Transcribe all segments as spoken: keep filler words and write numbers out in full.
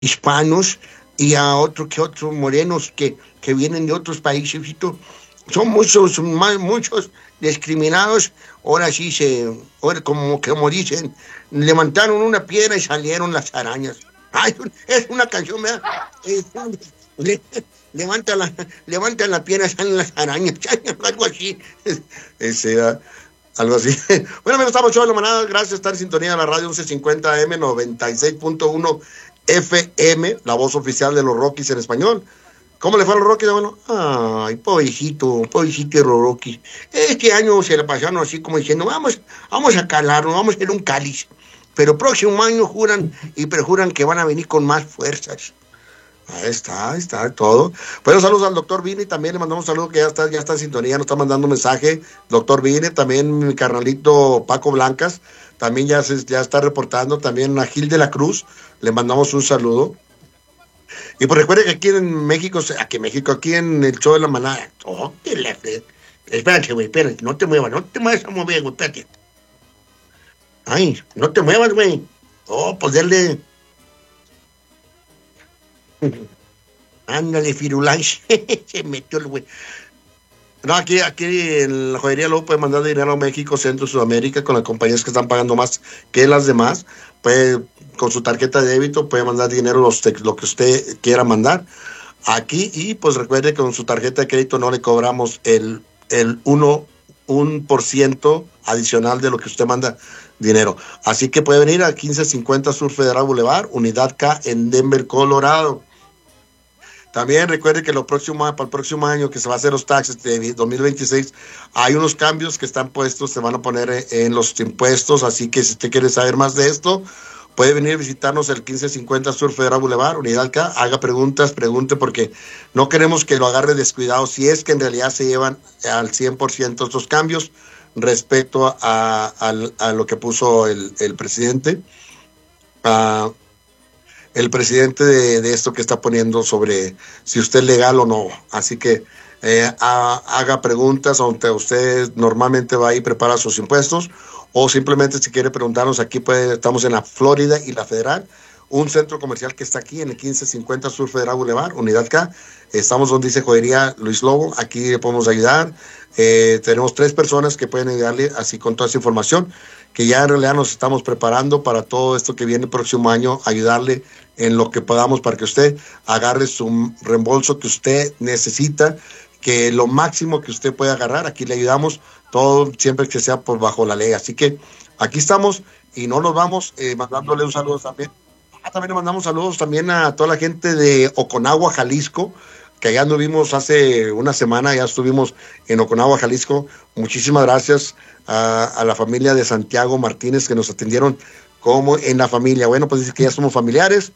hispanos y a otro que otros morenos que, que vienen de otros países. Son muchos, más, muchos discriminados. Ahora sí se, ahora como, como dicen, levantaron una piedra y salieron las arañas. Ay, es una canción, ¿verdad? Es un, le, levanta la, levanta la piedra y salen las arañas, algo así. Ese, uh, algo así. Bueno, amigos, estamos show de la manada. Gracias por estar en sintonía de la radio once cincuenta A M, noventa y seis punto uno F M, la voz oficial de los Rockies en español. ¿Cómo le fue a los Rockies? Bueno, ay, pobrecito, pobrecito de los Rockies. Este año se la pasaron así como diciendo, vamos, vamos a calarnos, vamos a hacer un cáliz. Pero próximo año juran y perjuran que van a venir con más fuerzas. Ahí está, ahí está todo. Bueno, saludos al doctor Vini, también le mandamos un saludo que ya está, ya está en sintonía, nos está mandando un mensaje. Doctor Vini, también mi carnalito Paco Blancas, también ya, se, ya está reportando, también a Gil de la Cruz, le mandamos un saludo. Y pues recuerde que aquí en México, aquí en México, aquí en el show de la manada, oh, la espérate, güey, espérate, no te muevas, no te muevas a mover, güey, espérate. Ay, no te muevas, güey. Oh, pues dale. Ándale, Firulais. Se metió el güey. No, aquí, aquí en la joyería luego puede mandar dinero a México, Centro, Sudamérica, con las compañías que están pagando más que las demás. Puede, con su tarjeta de débito, puede mandar dinero los, lo que usted quiera mandar aquí. Y pues recuerde que con su tarjeta de crédito no le cobramos el, el uno por ciento adicional de lo que usted manda dinero. Así que puede venir a quince cincuenta Sur Federal Boulevard, Unidad K, en Denver, Colorado. También recuerde que lo próximo, para el próximo año que se va a hacer los taxes de dos mil veintiséis, hay unos cambios que están puestos, se van a poner en los impuestos, así que si usted quiere saber más de esto, puede venir a visitarnos el quince cincuenta Sur Federal Boulevard, Unidad K, haga preguntas, pregunte, porque no queremos que lo agarre descuidado, si es que en realidad se llevan al cien por ciento estos cambios respecto a, a, a lo que puso el, el presidente. Uh, el presidente de, de esto que está poniendo sobre si usted es legal o no. Así que eh, ha, haga preguntas donde usted normalmente va y prepara sus impuestos, o simplemente si quiere preguntarnos, aquí puede, estamos en la Florida y la Federal, un centro comercial que está aquí en el quince cincuenta Sur Federal Boulevard, Unidad K. Estamos donde dice Joyería Luis Lobo, aquí le podemos ayudar. Eh, tenemos tres personas que pueden ayudarle así con toda esa información, que ya en realidad nos estamos preparando para todo esto que viene el próximo año, ayudarle en lo que podamos para que usted agarre su reembolso que usted necesita, que lo máximo que usted pueda agarrar, aquí le ayudamos, todo siempre que sea por bajo la ley. Así que aquí estamos y no nos vamos, eh, mandándole un saludo también. Ah, también le mandamos saludos también a toda la gente de Oconagua, Jalisco, que allá anduvimos hace una semana, ya estuvimos en Oconagua, Jalisco. Muchísimas gracias a, a la familia de Santiago Martínez que nos atendieron como en la familia. Bueno, pues dice que ya somos familiares.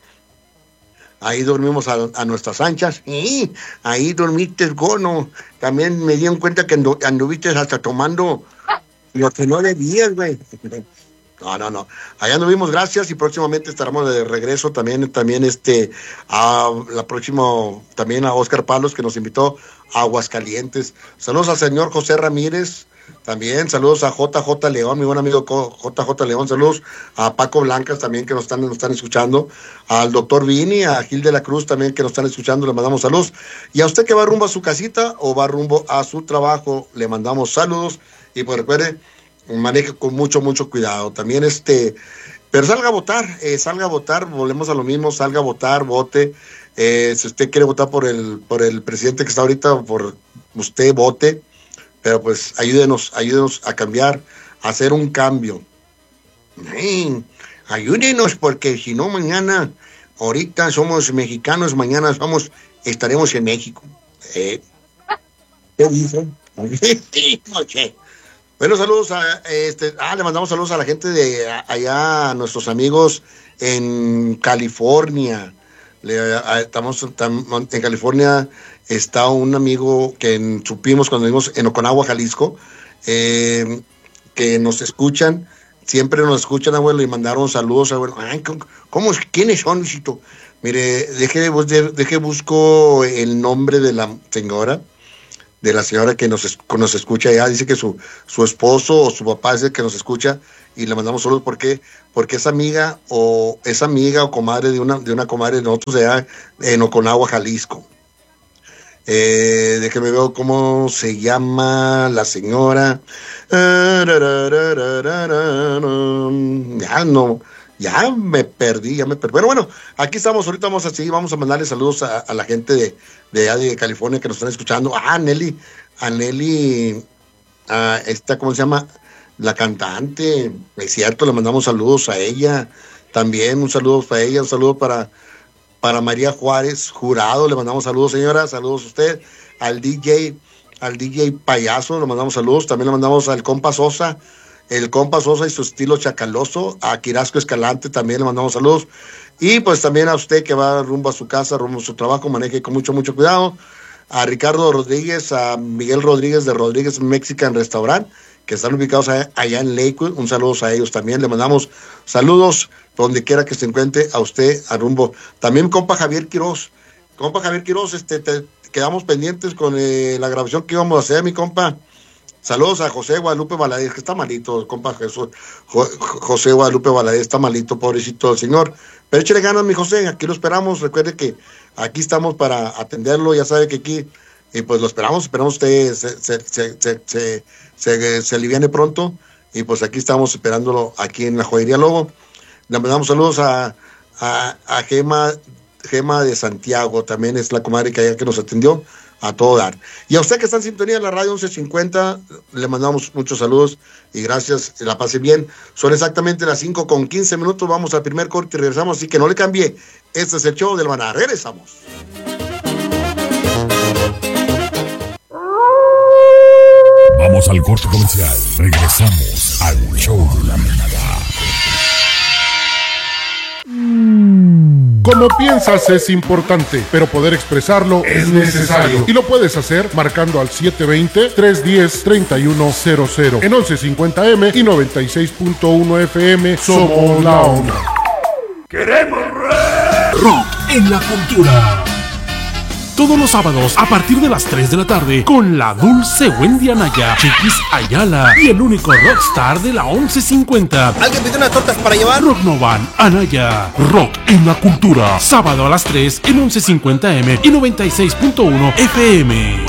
Ahí dormimos a, a nuestras anchas. Y ahí dormiste, Gono. También me dieron cuenta que andu, anduviste hasta tomando lo que no debías, güey. No, no, no. Allá anduvimos, gracias, y próximamente estaremos de regreso también, también este, a la próxima, también a Oscar Palos, que nos invitó a Aguascalientes. Saludos al señor José Ramírez, también, saludos a J J León, mi buen amigo J J León, saludos a Paco Blancas también, que nos están, nos están escuchando, al doctor Vini, a Gil de la Cruz también, que nos están escuchando, le mandamos saludos, y a usted que va rumbo a su casita o va rumbo a su trabajo, le mandamos saludos, y pues recuerde, maneje con mucho, mucho cuidado. También este, pero salga a votar, eh, salga a votar, volvemos a lo mismo, salga a votar, vote. Eh, si usted quiere votar por el, por el presidente que está ahorita, por usted vote, pero pues ayúdenos, ayúdenos a cambiar, a hacer un cambio. Sí, ayúdenos, porque si no mañana, ahorita somos mexicanos, mañana somos, estaremos en México. Eh, ¿Qué dicen? Sí, no sé. Bueno, saludos a este, ah, le mandamos saludos a la gente de allá, a nuestros amigos en California. Le, a, estamos tam, en California, está un amigo que en, supimos cuando vimos en Oconagua, Jalisco, eh, que nos escuchan, siempre nos escuchan, abuelo, y mandaron saludos, abuelo. Ay, ¿cómo, cómo, ¿quiénes son, Luisito? Mire, deje, deje busco el nombre de la señora. de la señora que nos, nos escucha allá. Dice que su, su esposo o su papá es el que nos escucha y le mandamos saludos porque, porque es amiga o es amiga o comadre de una, de una comadre de nosotros allá en Oconagua, Jalisco. Eh, déjeme ver cómo se llama la señora. Ya no, ya me perdí, ya me perdí. Pero bueno, aquí estamos, ahorita vamos a seguir, vamos a mandarle saludos a, a la gente de, de, de California que nos están escuchando. Ah, Nelly, a Nelly, a esta, ¿cómo se llama? La cantante, es cierto, le mandamos saludos a ella. También un saludo para ella, un saludo para Para María Juárez Jurado, le mandamos saludos, señora, saludos a usted, al D J, al D J Payaso, le mandamos saludos, también le mandamos al compa Sosa, el compa Sosa y su estilo chacaloso, a Quirasco Escalante también le mandamos saludos, y pues también a usted que va rumbo a su casa, rumbo a su trabajo, maneje con mucho, mucho cuidado, a Ricardo Rodríguez, a Miguel Rodríguez de Rodríguez Mexican Restaurant, que están ubicados allá en Lakewood, un saludo a ellos también, le mandamos saludos donde quiera que se encuentre a usted a rumbo. También compa Javier Quiroz, compa Javier Quiroz, este, te, quedamos pendientes con eh, la grabación que íbamos a hacer, mi compa. Saludos a José Guadalupe Valadez, que está malito, compa Jesús, jo, José Guadalupe Valadez, está malito, pobrecito el señor. Pero échale ganas, mi José, aquí lo esperamos, recuerde que aquí estamos para atenderlo, ya sabe que aquí, y pues lo esperamos, esperamos usted se, se, se, se, se, se, se aliviane pronto, y pues aquí estamos esperándolo aquí en la Joyería Lobo. Le mandamos saludos a, a, a Gema, Gema de Santiago, también es la comadre que, allá que nos atendió a todo dar. Y a usted que está en sintonía de la radio once cincuenta, le mandamos muchos saludos y gracias, la pase bien. Son exactamente las cinco con quince minutos, vamos al primer corte y regresamos, así que no le cambie. Este es el show del Maná, regresamos. Vamos al corte comercial, regresamos al show de la manada. Como piensas es importante, pero poder expresarlo es necesario. Y lo puedes hacer marcando al siete dos cero, tres uno cero, tres uno cero cero. En once cincuenta eme y noventa y seis punto uno efe eme somos la onda. ¡Queremos rock en la cultura! Todos los sábados a partir de las tres de la tarde con la dulce Wendy Anaya, Chiquis Ayala y el único rockstar de la once cincuenta. ¿Alguien pidió unas tortas para llevar? Rock Novan, Anaya, rock en la cultura. Sábado a las tres en once cincuenta eme y noventa y seis punto uno efe eme.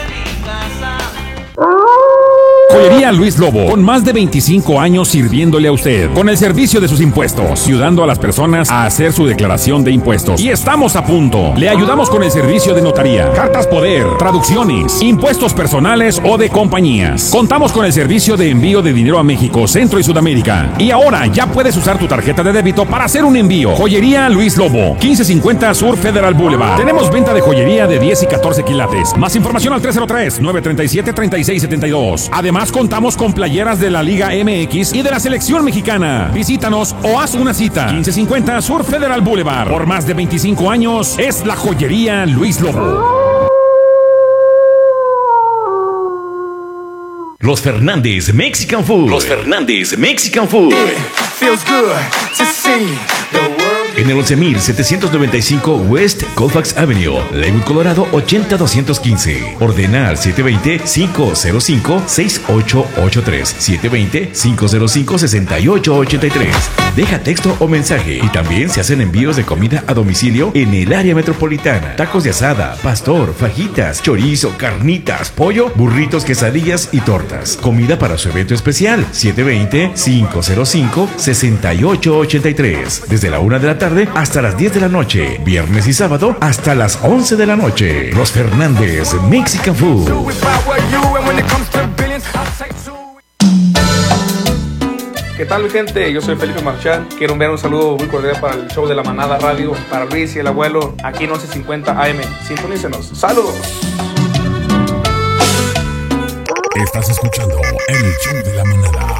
Joyería Luis Lobo, con más de veinticinco años sirviéndole a usted, con el servicio de sus impuestos, ayudando a las personas a hacer su declaración de impuestos. Y estamos a punto. Le ayudamos con el servicio de notaría, cartas poder, traducciones, impuestos personales o de compañías. Contamos con el servicio de envío de dinero a México, Centro y Sudamérica. Y ahora ya puedes usar tu tarjeta de débito para hacer un envío. Joyería Luis Lobo, quince cincuenta Sur Federal Boulevard. Tenemos venta de joyería de diez y catorce quilates. Más información al tres cero tres, nueve tres siete, tres seis siete dos. Además, contamos con playeras de la Liga eme equis y de la Selección Mexicana. Visítanos o haz una cita. quince cincuenta Sur Federal Boulevard. Por más de veinticinco años es la Joyería Luis Lobo. Los Fernández Mexican Food. Los Fernández Mexican Food. Feels good to see the world. En el once mil setecientos noventa y cinco West Colfax Avenue, Lakewood, Colorado ochenta doscientos quince. Ordena al siete dos cero, cinco cero cinco, seis ocho ocho tres. siete dos cero, cinco cero cinco, seis ocho ocho tres. Deja texto o mensaje y también se hacen envíos de comida a domicilio en el área metropolitana. Tacos de asada, pastor, fajitas, chorizo, carnitas, pollo, burritos, quesadillas y tortas. Comida para su evento especial. siete dos cero, cinco cero cinco, seis ocho ocho tres. Desde la una de la tarde hasta las diez de la noche. Viernes y sábado hasta las once de la noche. Los Fernández Mexican Food. ¿Qué tal, mi gente? Yo soy Felipe Marchán. Quiero enviar un saludo muy cordial para el show de la Manada Radio, para Luis y el abuelo, aquí en once cincuenta A M. Sintonícenos. ¡Saludos! Estás escuchando el show de la manada.